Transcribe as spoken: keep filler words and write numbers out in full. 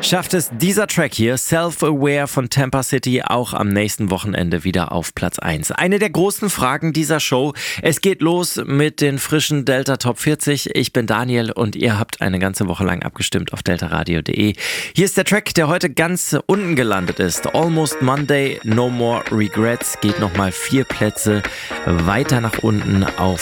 Schafft es dieser Track hier, Self-Aware von Tampa City, auch am nächsten Wochenende wieder auf Platz eins? Eine der großen Fragen dieser Show. Es geht los mit den frischen Delta Top vierzig. Ich bin Daniel und ihr habt eine ganze Woche lang abgestimmt auf delta radio punkt de. Hier ist der Track, der heute ganz unten gelandet ist. Almost Monday, No More Regrets. Geht nochmal vier Plätze weiter nach unten auf